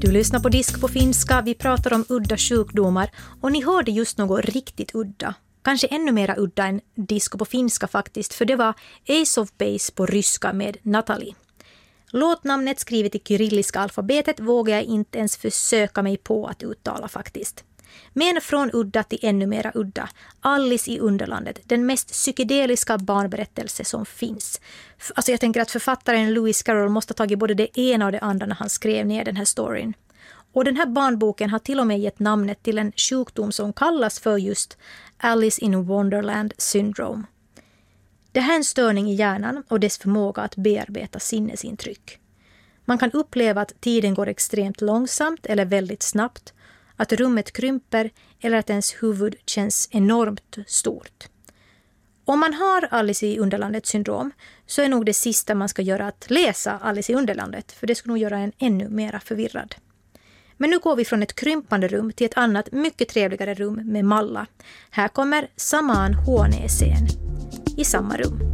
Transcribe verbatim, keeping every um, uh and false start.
Du lyssnar på Disk på finska, vi pratar om udda sjukdomar och ni hörde just något riktigt udda. Kanske ännu mera udda än Disk på finska faktiskt, för det var Ace of Base på ryska med Natalie. Låtnamnet skrivet i kyrilliska alfabetet vågar jag inte ens försöka mig på att uttala faktiskt. Men från udda till ännu mera udda. Alice i Underlandet, den mest psykedeliska barnberättelse som finns. Alltså jag tänker att författaren Lewis Carroll måste ha tagit både det ena och det andra när han skrev ner den här storyn. Och den här barnboken har till och med gett namnet till en sjukdom som kallas för just Alice in Wonderland syndrome. Det här är en störning i hjärnan och dess förmåga att bearbeta sinnesintryck. Man kan uppleva att tiden går extremt långsamt eller väldigt snabbt, att rummet krymper eller att ens huvud känns enormt stort. Om man har Alice i Underlandet syndrom så är nog det sista man ska göra att läsa Alice i Underlandet, för det skulle nog göra en ännu mera förvirrad. Men nu går vi från ett krympande rum till ett annat mycket trevligare rum med Malla. Här kommer Saman Håneseen i samma rum.